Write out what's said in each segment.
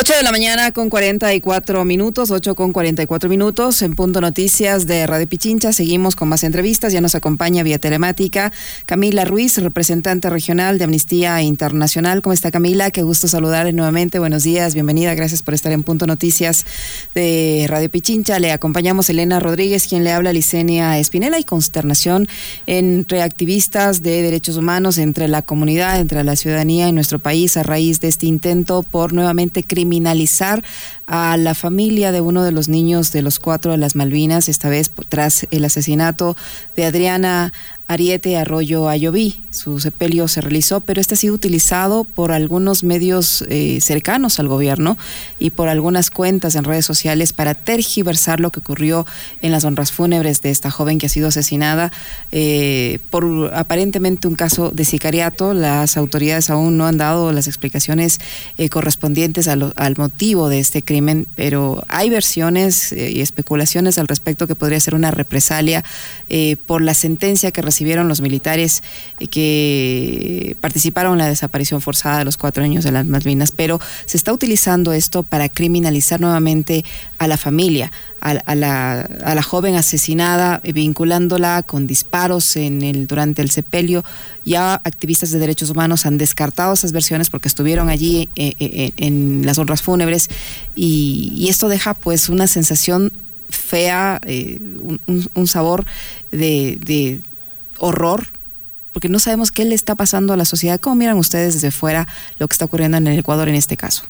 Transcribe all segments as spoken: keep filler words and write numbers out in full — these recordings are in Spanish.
ocho de la mañana con cuarenta y cuatro minutos, ocho con cuarenta y cuatro minutos, en Punto Noticias de Radio Pichincha. Seguimos con más entrevistas. Ya nos acompaña vía telemática Camila Ruiz, representante regional de Amnistía Internacional. ¿Cómo está, Camila? Qué gusto saludarle nuevamente. Buenos días, bienvenida. Gracias por estar en Punto Noticias de Radio Pichincha. Le acompañamos Elena Rodríguez, quien le habla, Licenia Espinela. Y consternación entre activistas de derechos humanos, entre la comunidad, entre la ciudadanía en nuestro país a raíz de este intento por nuevamente criminalizar a la familia de uno de los niños de los cuatro de las Malvinas, esta vez tras el asesinato de Adriana Ariete Arroyo Ayoví. Su sepelio se realizó, pero este ha sido utilizado por algunos medios eh, cercanos al gobierno y por algunas cuentas en redes sociales para tergiversar lo que ocurrió en las honras fúnebres de esta joven que ha sido asesinada eh, por aparentemente un caso de sicariato. Las autoridades aún no han dado las explicaciones eh, correspondientes a lo, al motivo de este crimen, pero hay versiones eh, y especulaciones al respecto que podría ser una represalia eh, por la sentencia que recibieron los militares eh, que participaron en la desaparición forzada de los cuatro niños de las Malvinas. Pero se está utilizando esto para criminalizar nuevamente a la familia, a, a, la, a la joven asesinada, eh, vinculándola con disparos en el, durante el sepelio. Ya activistas de derechos humanos han descartado esas versiones porque estuvieron allí eh, eh, en las honras fúnebres y, y esto deja pues una sensación fea, eh, un, un, un sabor de, de horror, porque no sabemos qué le está pasando a la sociedad. ¿Cómo miran ustedes desde fuera lo que está ocurriendo en el Ecuador en este caso?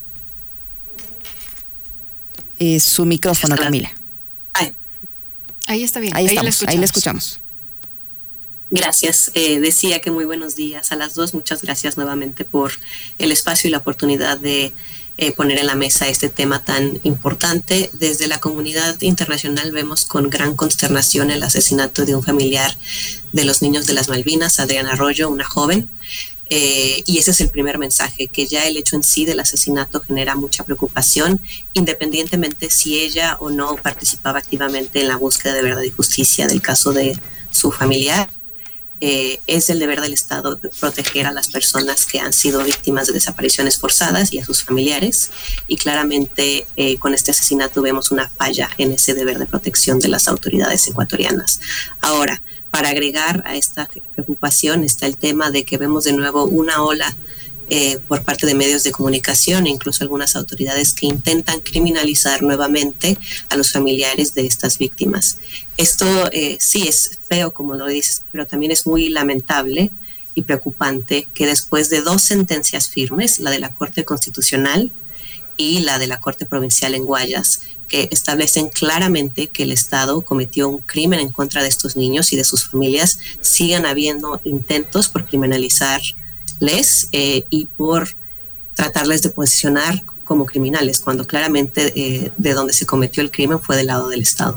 Eh, su micrófono, Camila. Ahí, ahí está bien. Ahí, ahí estamos, ahí le escuchamos. Gracias. Eh, decía que muy buenos días a las dos. Muchas gracias nuevamente por el espacio y la oportunidad de eh, poner en la mesa este tema tan importante. Desde la comunidad internacional vemos con gran consternación el asesinato de un familiar de los niños de las Malvinas, Adriana Arroyo, una joven. Eh, y ese es el primer mensaje, que ya el hecho en sí del asesinato genera mucha preocupación, independientemente si ella o no participaba activamente en la búsqueda de verdad y justicia del caso de su familiar. Eh, es el deber del Estado proteger a las personas que han sido víctimas de desapariciones forzadas y a sus familiares, y claramente eh, con este asesinato vemos una falla en ese deber de protección de las autoridades ecuatorianas. Ahora, para agregar a esta preocupación está el tema de que vemos de nuevo una ola eh, por parte de medios de comunicación e incluso algunas autoridades que intentan criminalizar nuevamente a los familiares de estas víctimas. Esto eh, sí es feo, como lo dices, pero también es muy lamentable y preocupante que después de dos sentencias firmes, la de la Corte Constitucional y la de la Corte Provincial en Guayas, que establecen claramente que el Estado cometió un crimen en contra de estos niños y de sus familias, sigan habiendo intentos por criminalizarles eh, y por tratarles de posicionar como criminales, cuando claramente eh, de donde se cometió el crimen fue del lado del Estado.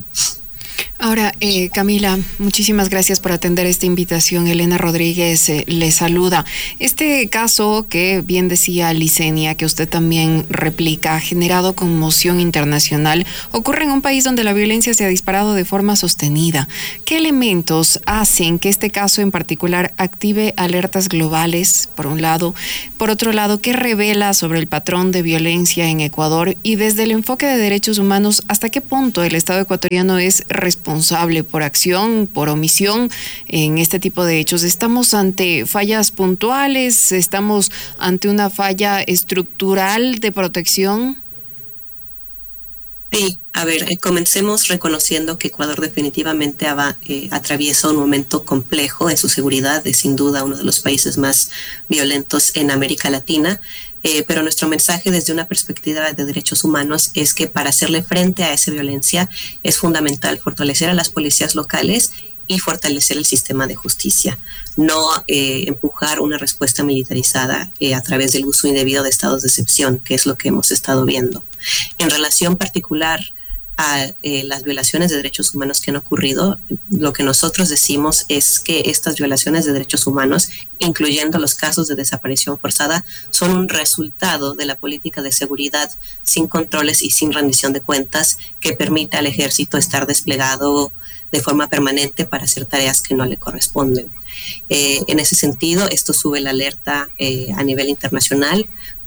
Ahora, eh, Camila, muchísimas gracias por atender esta invitación. Elena Rodríguez eh, le saluda. Este caso que bien decía Licenia, que usted también replica, ha generado conmoción internacional. Ocurre en un país donde la violencia se ha disparado de forma sostenida. ¿Qué elementos hacen que este caso en particular active alertas globales, por un lado? Por otro lado, ¿qué revela sobre el patrón de violencia en Ecuador? Y desde el enfoque de derechos humanos, ¿hasta qué punto el Estado ecuatoriano es responsable responsable por acción, por omisión en este tipo de hechos? ¿Estamos ante fallas puntuales? ¿Estamos ante una falla estructural de protección? Sí, a ver, eh, comencemos reconociendo que Ecuador definitivamente ava, eh, atraviesa un momento complejo en su seguridad, es sin duda uno de los países más violentos en América Latina. Eh, pero nuestro mensaje desde una perspectiva de derechos humanos es que para hacerle frente a esa violencia es fundamental fortalecer a las policías locales y fortalecer el sistema de justicia, no eh, empujar una respuesta militarizada eh, a través del uso indebido de estados de excepción, que es lo que hemos estado viendo. En relación particular a eh, las violaciones de derechos humanos que han ocurrido, lo que nosotros decimos es que estas violaciones de derechos humanos, incluyendo los casos de desaparición forzada, son un resultado de la política de seguridad sin controles y sin rendición de cuentas que permite al ejército estar desplegado de forma permanente para hacer tareas que no le corresponden. Eh, en ese sentido, esto sube la alerta eh, a nivel internacional,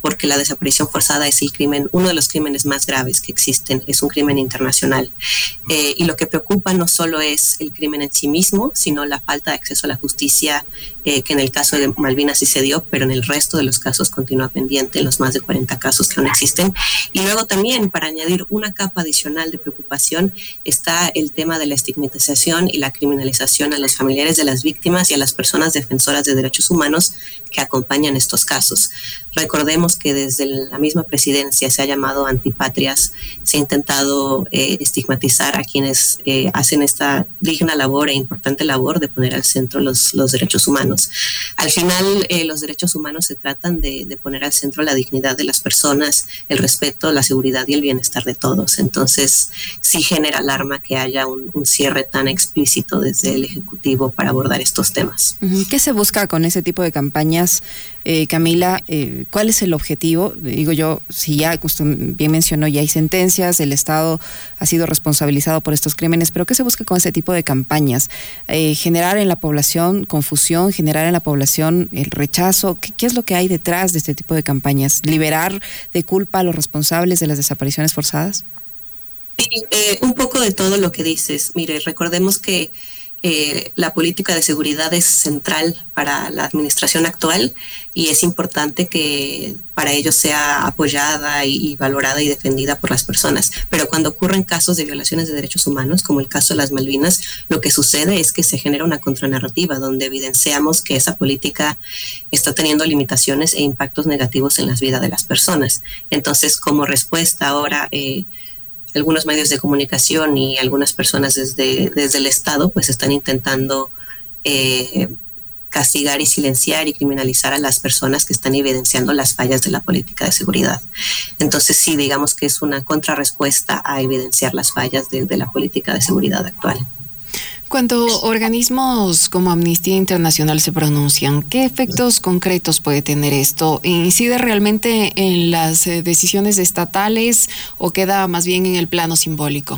porque la desaparición forzada es el crimen, uno de los crímenes más graves que existen, es un crimen internacional. Eh, y lo que preocupa no solo es el crimen en sí mismo, sino la falta de acceso a la justicia, eh, que en el caso de Malvinas sí se dio, pero en el resto de los casos continúa pendiente, en los más de cuarenta casos que aún existen. Y luego también, para añadir una capa adicional de preocupación, está el tema de la estigmatización y la criminalización a los familiares de las víctimas y a las personas defensoras de derechos humanos que acompañan estos casos. Recordemos que desde la misma presidencia se ha llamado antipatrias, se ha intentado eh, estigmatizar a quienes eh, hacen esta digna labor e importante labor de poner al centro los, los derechos humanos. Al final, eh, los derechos humanos se tratan de, de poner al centro la dignidad de las personas, el respeto, la seguridad y el bienestar de todos. Entonces, sí genera alarma que haya un, un cierre tan explícito desde el Ejecutivo para abordar estos temas. ¿Qué se busca con ese tipo de campañas, eh, Camila? Eh, ¿Cuál es el objetivo? Digo yo, si ya, usted bien mencionó, ya hay sentencias, el Estado ha sido responsabilizado por estos crímenes, pero ¿qué se busca con ese tipo de campañas? Eh, ¿Generar en la población confusión, generar en la población el rechazo? ¿Qué, qué es lo que hay detrás de este tipo de campañas? ¿Liberar de culpa a los responsables de las desapariciones forzadas? Sí, eh, un poco de todo lo que dices. Mire, recordemos que Eh, la política de seguridad es central para la administración actual y es importante que para ello sea apoyada y, y valorada y defendida por las personas. Pero cuando ocurren casos de violaciones de derechos humanos, como el caso de las Malvinas, lo que sucede es que se genera una contranarrativa donde evidenciamos que esa política está teniendo limitaciones e impactos negativos en las vidas de las personas. Entonces, como respuesta ahora, eh, algunos medios de comunicación y algunas personas desde, desde el Estado pues están intentando eh, castigar y silenciar y criminalizar a las personas que están evidenciando las fallas de la política de seguridad. Entonces sí, digamos que es una contrarrespuesta a evidenciar las fallas de, de la política de seguridad actual. Cuando organismos como Amnistía Internacional se pronuncian, ¿qué efectos concretos puede tener esto? ¿Incide realmente en las eh, decisiones estatales o queda más bien en el plano simbólico?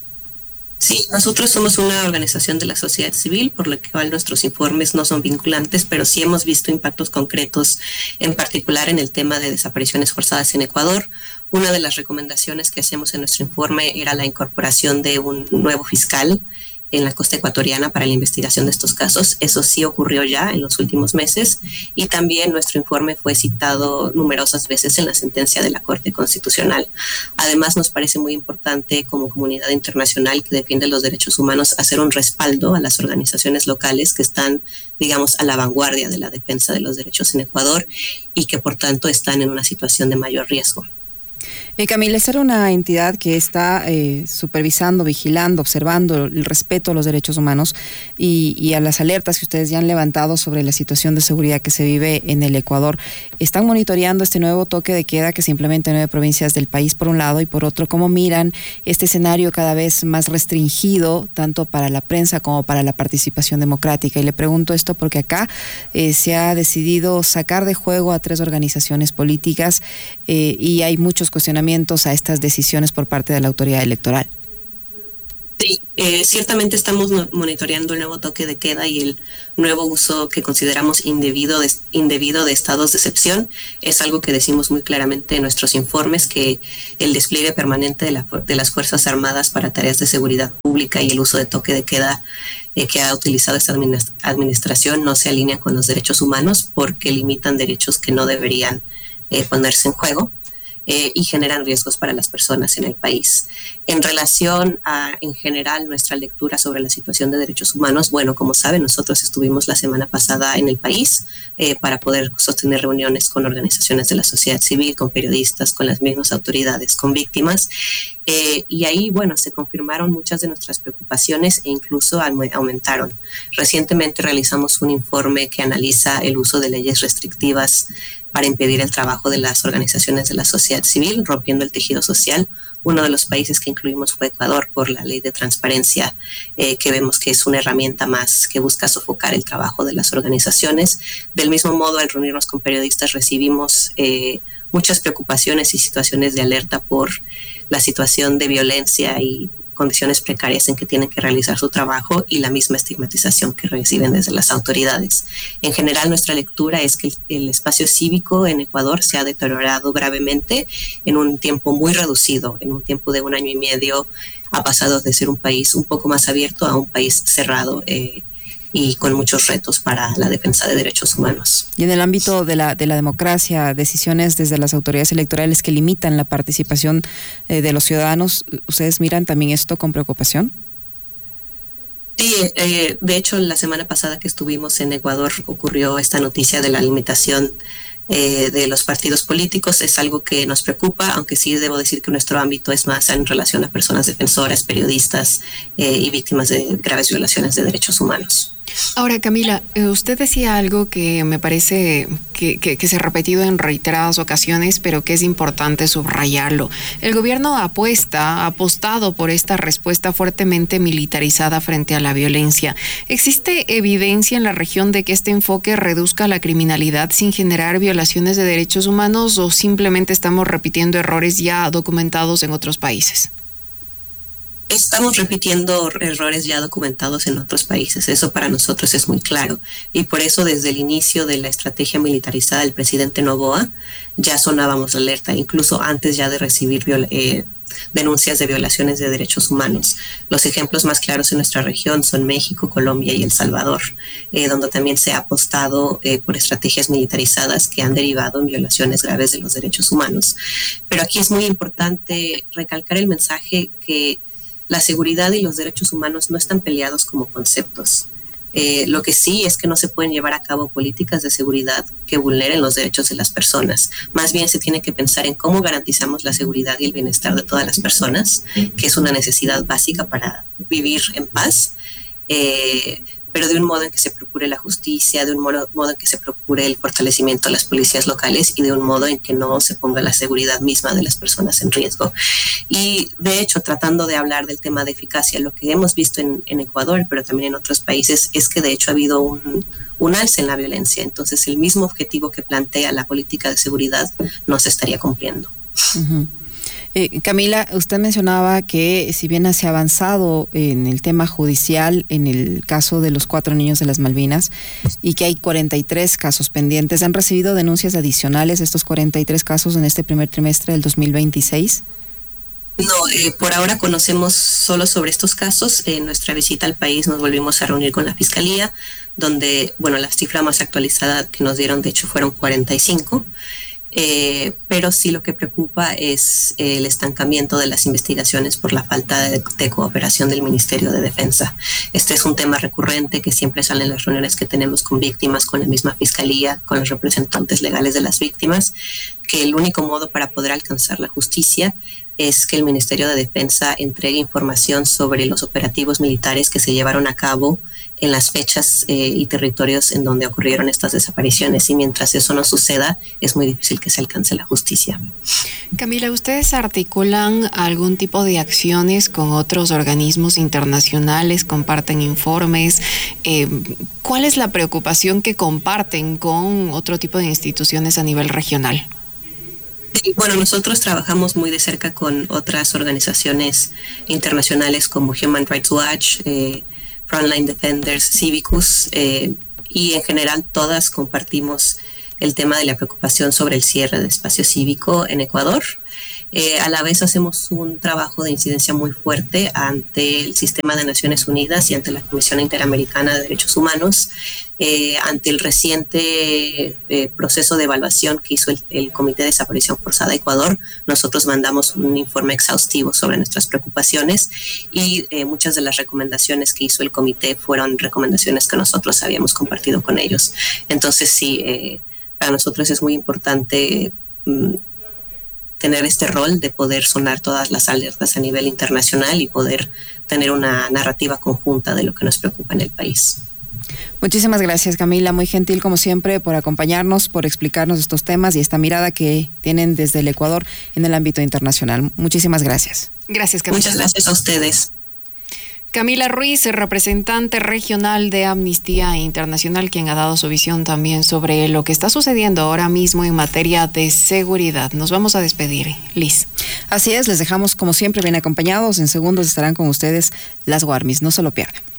Sí, nosotros somos una organización de la sociedad civil, por lo cual nuestros informes no son vinculantes, pero sí hemos visto impactos concretos, en particular en el tema de desapariciones forzadas en Ecuador. Una de las recomendaciones que hacemos en nuestro informe era la incorporación de un nuevo fiscal en la costa ecuatoriana para la investigación de estos casos. Eso sí ocurrió ya en los últimos meses y también nuestro informe fue citado numerosas veces en la sentencia de la Corte Constitucional. Además, nos parece muy importante como comunidad internacional que defiende los derechos humanos hacer un respaldo a las organizaciones locales que están, digamos, a la vanguardia de la defensa de los derechos en Ecuador y que por tanto están en una situación de mayor riesgo. Eh, Camila, ser una entidad que está eh, supervisando, vigilando, observando el respeto a los derechos humanos y, y a las alertas que ustedes ya han levantado sobre la situación de seguridad que se vive en el Ecuador, ¿están monitoreando este nuevo toque de queda que se implementa en nueve provincias del país por un lado y por otro, cómo miran este escenario cada vez más restringido tanto para la prensa como para la participación democrática? Y le pregunto esto porque acá eh, se ha decidido sacar de juego a tres organizaciones políticas eh, y hay muchos cuestionamientos a estas decisiones por parte de la autoridad electoral. Sí, eh, ciertamente estamos monitoreando el nuevo toque de queda y el nuevo uso que consideramos indebido de, indebido de estados de excepción. Es algo que decimos muy claramente en nuestros informes, que el despliegue permanente de, la, de las Fuerzas Armadas para tareas de seguridad pública y el uso de toque de queda eh, que ha utilizado esta administración no se alinea con los derechos humanos porque limitan derechos que no deberían eh, ponerse en juego. Eh, y generan riesgos para las personas en el país. En relación a, en general, nuestra lectura sobre la situación de derechos humanos, bueno, como saben, nosotros estuvimos la semana pasada en el país eh, para poder sostener reuniones con organizaciones de la sociedad civil, con periodistas, con las mismas autoridades, con víctimas, eh, y ahí, bueno, se confirmaron muchas de nuestras preocupaciones e incluso aumentaron. Recientemente realizamos un informe que analiza el uso de leyes restrictivas para impedir el trabajo de las organizaciones de la sociedad civil, rompiendo el tejido social. Uno de los países que incluimos fue Ecuador por la ley de transparencia, eh, que vemos que es una herramienta más que busca sofocar el trabajo de las organizaciones. Del mismo modo, al reunirnos con periodistas recibimos eh, muchas preocupaciones y situaciones de alerta por la situación de violencia y condiciones precarias en que tienen que realizar su trabajo y la misma estigmatización que reciben desde las autoridades. En general, nuestra lectura es que el, el espacio cívico en Ecuador se ha deteriorado gravemente en un tiempo muy reducido, en un tiempo de un año y medio ha pasado de ser un país un poco más abierto a un país cerrado eh, y con muchos retos para la defensa de derechos humanos. Y en el ámbito de la de la democracia, decisiones desde las autoridades electorales que limitan la participación eh, de los ciudadanos, ¿ustedes miran también esto con preocupación? Sí, eh, de hecho la semana pasada que estuvimos en Ecuador ocurrió esta noticia de la limitación eh, de los partidos políticos. Es algo que nos preocupa, aunque sí debo decir que nuestro ámbito es más en relación a personas defensoras, periodistas eh, y víctimas de graves violaciones de derechos humanos. Ahora, Camila, usted decía algo que me parece que, que, que se ha repetido en reiteradas ocasiones, pero que es importante subrayarlo. El gobierno apuesta, ha apostado por esta respuesta fuertemente militarizada frente a la violencia. ¿Existe evidencia en la región de que este enfoque reduzca la criminalidad sin generar violaciones de derechos humanos o simplemente estamos repitiendo errores ya documentados en otros países? Estamos repitiendo errores ya documentados en otros países, eso para nosotros es muy claro. Y por eso desde el inicio de la estrategia militarizada del presidente Noboa ya sonábamos la alerta, incluso antes ya de recibir eh, denuncias de violaciones de derechos humanos. Los ejemplos más claros en nuestra región son México, Colombia y El Salvador, eh, donde también se ha apostado eh, por estrategias militarizadas que han derivado en violaciones graves de los derechos humanos. Pero aquí es muy importante recalcar el mensaje que la seguridad y los derechos humanos no están peleados como conceptos. Eh, lo que sí es que no se pueden llevar a cabo políticas de seguridad que vulneren los derechos de las personas. Más bien se tiene que pensar en cómo garantizamos la seguridad y el bienestar de todas las personas, que es una necesidad básica para vivir en paz, eh, pero de un modo en que se procure la justicia, de un modo, modo en que se procure el fortalecimiento de las policías locales y de un modo en que no se ponga la seguridad misma de las personas en riesgo. Y de hecho, tratando de hablar del tema de eficacia, lo que hemos visto en, en Ecuador, pero también en otros países, es que de hecho ha habido un, un alza en la violencia. Entonces, el mismo objetivo que plantea la política de seguridad no se estaría cumpliendo. Uh-huh. Eh, Camila, usted mencionaba que si bien se ha avanzado en el tema judicial, en el caso de los cuatro niños de las Malvinas, y que hay cuarenta y tres casos pendientes, ¿han recibido denuncias adicionales de estos cuarenta y tres casos en este primer trimestre del dos mil veintiséis? No, eh, por ahora conocemos solo sobre estos casos. En nuestra visita al país nos volvimos a reunir con la Fiscalía, donde, bueno, la cifra más actualizada que nos dieron, de hecho, fueron cuarenta y cinco. Eh, pero sí lo que preocupa es el estancamiento de las investigaciones por la falta de, de cooperación del Ministerio de Defensa. Este es un tema recurrente que siempre sale en las reuniones que tenemos con víctimas, con la misma Fiscalía, con los representantes legales de las víctimas, que el único modo para poder alcanzar la justicia es que el Ministerio de Defensa entregue información sobre los operativos militares que se llevaron a cabo en las fechas eh, y territorios en donde ocurrieron estas desapariciones, y mientras eso no suceda es muy difícil que se alcance la justicia. Camila, ¿ustedes articulan algún tipo de acciones con otros organismos internacionales? ¿Comparten informes? Eh, ¿Cuál es la preocupación que comparten con otro tipo de instituciones a nivel regional? Sí, bueno, nosotros trabajamos muy de cerca con otras organizaciones internacionales como Human Rights Watch, eh, Frontline Defenders, Civicus, eh, y en general todas compartimos el tema de la preocupación sobre el cierre de espacio cívico en Ecuador. Eh, a la vez hacemos un trabajo de incidencia muy fuerte ante el Sistema de Naciones Unidas y ante la Comisión Interamericana de Derechos Humanos, eh, ante el reciente eh, proceso de evaluación que hizo el, el Comité de Desaparición Forzada de Ecuador. Nosotros mandamos un informe exhaustivo sobre nuestras preocupaciones y eh, muchas de las recomendaciones que hizo el comité fueron recomendaciones que nosotros habíamos compartido con ellos. Entonces sí, eh, para nosotros es muy importante mm, tener este rol de poder sonar todas las alertas a nivel internacional y poder tener una narrativa conjunta de lo que nos preocupa en el país. Muchísimas gracias, Camila, muy gentil como siempre por acompañarnos, por explicarnos estos temas y esta mirada que tienen desde el Ecuador en el ámbito internacional. Muchísimas gracias. Gracias, Camila. Muchas gracias a ustedes. Camila Ruiz, representante regional de Amnistía Internacional, quien ha dado su visión también sobre lo que está sucediendo ahora mismo en materia de seguridad. Nos vamos a despedir, Liz. Así es, les dejamos como siempre bien acompañados. En segundos estarán con ustedes las Guarmis, no se lo pierdan.